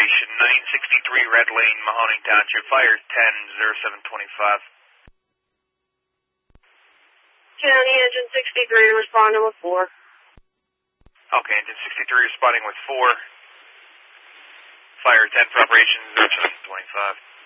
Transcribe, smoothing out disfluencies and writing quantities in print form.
operation 963 Red Lane, Mahoning Township, fire 10-0725. County Engine 63 responding with 4. Okay, Engine 63 responding with 4. Fire 10 for operation 0725.